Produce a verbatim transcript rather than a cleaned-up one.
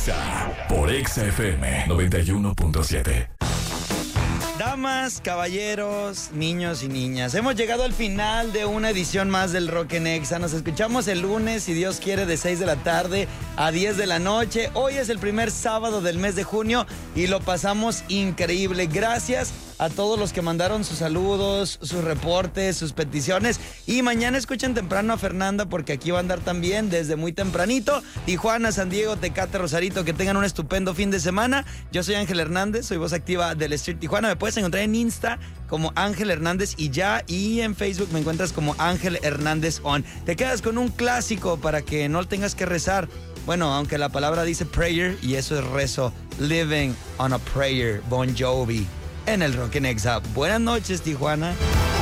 Exa por Exa F M noventa y uno punto siete. Damas, caballeros, niños y niñas, hemos llegado al final de una edición más del Rock en Exa. Nos escuchamos el lunes, si Dios quiere, de seis de la tarde a diez de la noche. Hoy es el primer sábado del mes de junio y lo pasamos increíble. Gracias a todos los que mandaron sus saludos, sus reportes, sus peticiones. Y mañana escuchen temprano a Fernanda porque aquí va a andar también desde muy tempranito. Tijuana, San Diego, Tecate, Rosarito, que tengan un estupendo fin de semana. Yo soy Ángel Hernández, soy voz activa del Street Tijuana. Me puedes encontrar en Insta como Ángel Hernández y ya, y en Facebook me encuentras como Ángel Hernández On. Te quedas con un clásico para que no tengas que rezar. Bueno, aunque la palabra dice prayer y eso es rezo. Living on a Prayer, Bon Jovi, en el Rock en Exa. Buenas noches, Tijuana.